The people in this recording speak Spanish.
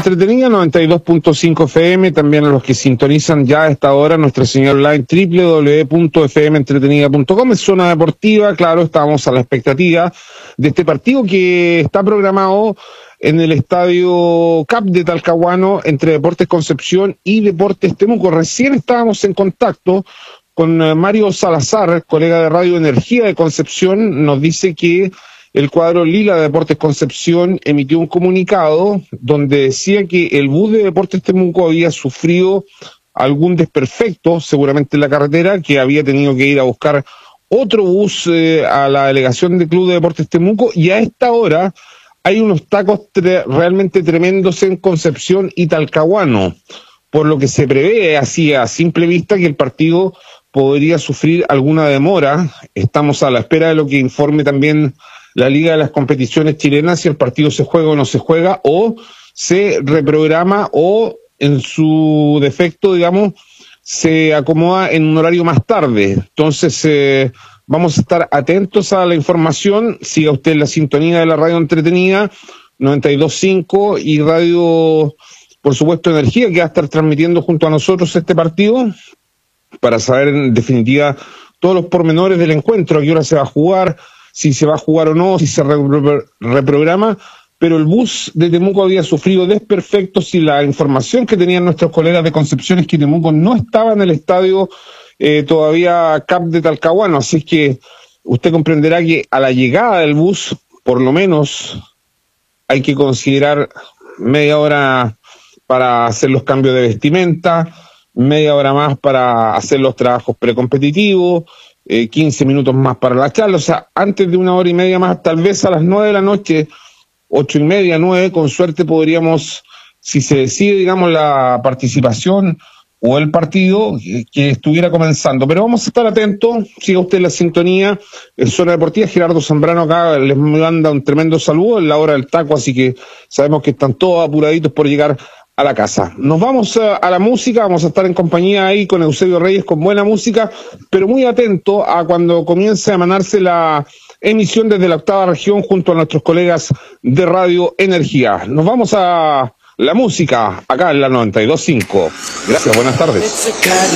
Entretenida 92.5 FM, también a los que sintonizan ya a esta hora nuestra señal online www.fmentretenida.com. Es zona deportiva, claro, estamos a la expectativa de este partido que está programado en el estadio CAP de Talcahuano entre Deportes Concepción y Deportes Temuco. Recién estábamos en contacto con Mario Salazar, colega de Radio Energía de Concepción. Nos dice que el cuadro Lila de Deportes Concepción emitió un comunicado donde decía que el bus de Deportes Temuco había sufrido algún desperfecto, seguramente en la carretera, que había tenido que ir a buscar otro bus a la delegación del Club de Deportes Temuco, y a esta hora hay unos tacos realmente tremendos en Concepción y Talcahuano, por lo que se prevé así a simple vista que el partido podría sufrir alguna demora. Estamos a la espera de lo que informe también la Liga de las Competiciones Chilenas, si el partido se juega o no se juega, o se reprograma, o en su defecto, digamos, se acomoda en un horario más tarde. Entonces, vamos a estar atentos a la información. Siga usted la sintonía de la Radio Entretenida 92.5 y Radio, por supuesto, Energía, que va a estar transmitiendo junto a nosotros este partido, para saber en definitiva todos los pormenores del encuentro, a qué hora se va a jugar, si se va a jugar o no, si se reprograma. Pero el bus de Temuco había sufrido desperfectos y la información que tenían nuestros colegas de Concepción es que Temuco no estaba en el estadio todavía CAP de Talcahuano, así que usted comprenderá que a la llegada del bus, por lo menos, hay que considerar media hora para hacer los cambios de vestimenta, media hora más para hacer los trabajos precompetitivos, 15 minutos más para la charla. O sea, antes de una hora y media más, tal vez a las 9 de la noche, 8:30, 9, con suerte podríamos, si se decide, digamos, la participación o el partido, que estuviera comenzando. Pero vamos a estar atentos, siga usted la sintonía. En Zona Deportiva, Gerardo Zambrano acá les manda un tremendo saludo en la hora del taco, así que sabemos que están todos apuraditos por llegar a la casa. Nos vamos a la música, vamos a estar en compañía ahí con Eusebio Reyes con buena música, pero muy atento a cuando comience a emanarse la emisión desde la octava región junto a nuestros colegas de Radio Energía. Nos vamos a la música acá en la 92.5. Gracias, buenas tardes.